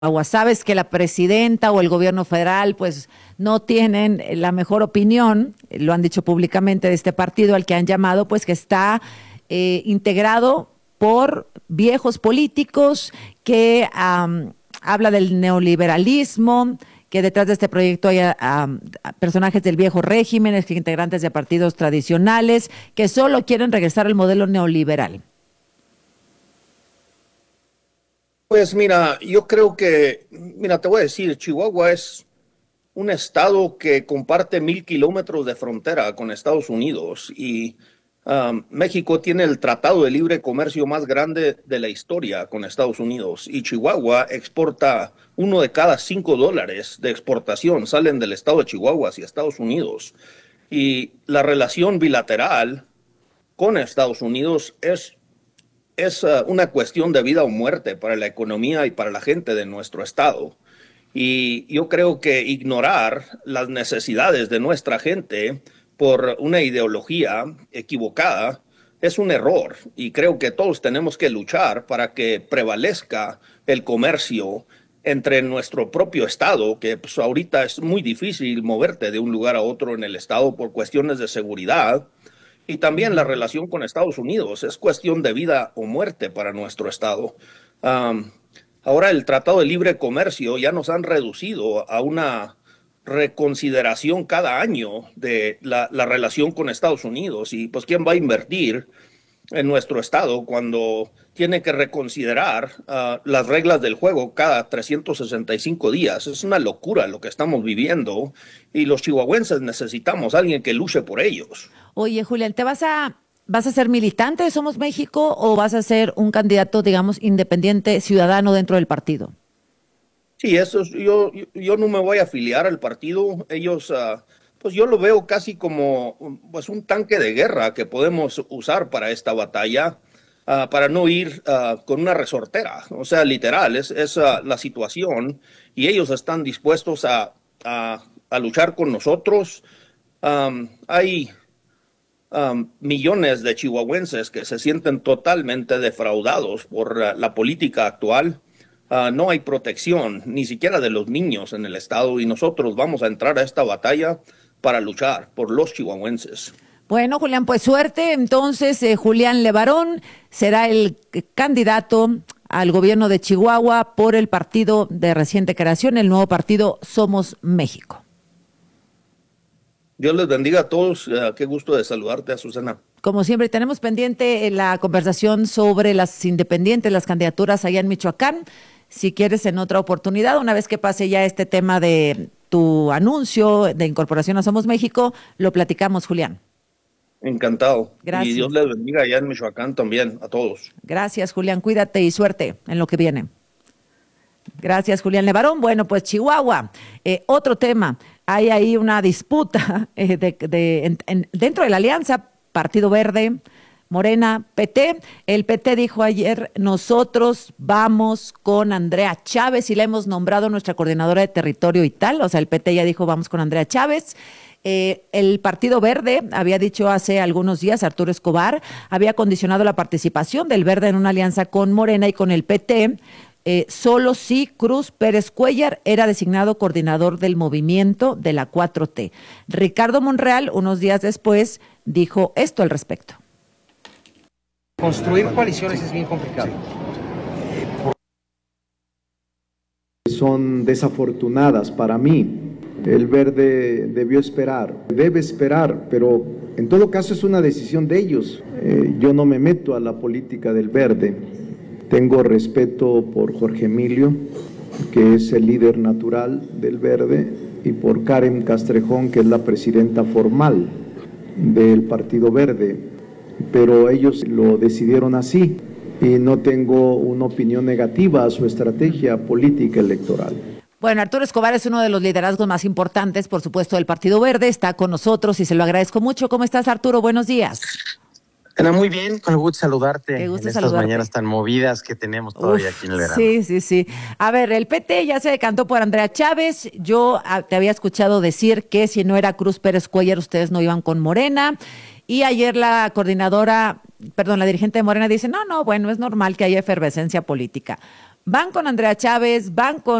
Agua. Sabes que la presidenta o el gobierno federal pues no tienen la mejor opinión, lo han dicho públicamente de este partido al que han llamado pues que está integrado por viejos políticos que habla del neoliberalismo, que detrás de este proyecto hay personajes del viejo régimen, integrantes de partidos tradicionales que solo quieren regresar al modelo neoliberal. Pues mira, yo creo que, mira, te voy a decir, Chihuahua es un estado que comparte 1,000 kilómetros de frontera con Estados Unidos y México tiene el tratado de libre comercio más grande de la historia con Estados Unidos y Chihuahua exporta uno de cada $5 de exportación salen del estado de Chihuahua hacia Estados Unidos y la relación bilateral con Estados Unidos es una cuestión de vida o muerte para la economía y para la gente de nuestro estado. Y yo creo que ignorar las necesidades de nuestra gente por una ideología equivocada es un error. Y creo que todos tenemos que luchar para que prevalezca el comercio entre nuestro propio estado, que pues, ahorita es muy difícil moverte de un lugar a otro en el estado por cuestiones de seguridad y también la relación con Estados Unidos. Es cuestión de vida o muerte para nuestro Estado. Um, Ahora el Tratado de Libre Comercio ya nos han reducido a una reconsideración cada año de la relación con Estados Unidos. Y pues, ¿quién va a invertir en nuestro estado cuando tiene que reconsiderar las reglas del juego cada 365 días? Es una locura lo que estamos viviendo y los chihuahuenses necesitamos a alguien que luche por ellos. Oye, Julián, ¿vas a ser militante de Somos México o vas a ser un candidato, digamos, independiente, ciudadano dentro del partido? Sí, yo no me voy a afiliar al partido. Ellos, pues yo lo veo casi como pues un tanque de guerra que podemos usar para esta batalla, para no ir con una resortera. O sea, literal, es la situación y ellos están dispuestos a luchar con nosotros. Hay millones de chihuahuenses que se sienten totalmente defraudados por la política actual. No hay protección, ni siquiera de los niños en el estado, y nosotros vamos a entrar a esta batalla para luchar por los chihuahuenses. Bueno, Julián, pues suerte. Entonces, Julián Levarón será el candidato al gobierno de Chihuahua por el partido de reciente creación, el nuevo partido Somos México. Dios les bendiga a todos. Qué gusto de saludarte, Azucena. Como siempre, tenemos pendiente la conversación sobre las independientes, las candidaturas allá en Michoacán. Si quieres, en otra oportunidad, una vez que pase ya este tema de tu anuncio de incorporación a Somos México, lo platicamos, Julián. Encantado. Gracias. Y Dios les bendiga allá en Michoacán también, a todos. Gracias, Julián. Cuídate y suerte en lo que viene. Gracias, Julián Levarón. Bueno, pues Chihuahua, otro tema. Hay ahí una disputa dentro de la alianza Partido Verde, Morena, PT. El PT dijo ayer, nosotros vamos con Andrea Chávez y la hemos nombrado nuestra coordinadora de territorio y tal. O sea, el PT ya dijo, vamos con Andrea Chávez. El Partido Verde había dicho hace algunos días, Arturo Escobar, había condicionado la participación del Verde en una alianza con Morena y con el PT, solo si Cruz Pérez Cuéllar era designado coordinador del movimiento de la 4T. Ricardo Monreal, unos días después, dijo esto al respecto. Construir coaliciones es bien complicado. Son desafortunadas para mí. El Verde debió esperar, debe esperar, pero en todo caso es una decisión de ellos. Yo no me meto a la política del Verde. Tengo respeto por Jorge Emilio, que es el líder natural del Verde, y por Karen Castrejón, que es la presidenta formal del Partido Verde, pero ellos lo decidieron así y no tengo una opinión negativa a su estrategia política electoral. Bueno, Arturo Escobar es uno de los liderazgos más importantes, por supuesto, del Partido Verde. Está con nosotros y se lo agradezco mucho. ¿Cómo estás, Arturo? Buenos días. Ana, muy bien, con el gusto de saludarte. Qué gusto en saludarte. Estas mañanas tan movidas que tenemos todavía aquí en el verano. Sí, sí, sí. A ver, el PT ya se decantó por Andrea Chávez. Yo te había escuchado decir que si no era Cruz Pérez Cuéllar, ustedes no iban con Morena. Y ayer la coordinadora, la dirigente de Morena dice, no, bueno, es normal que haya efervescencia política. van con Andrea Chávez, van con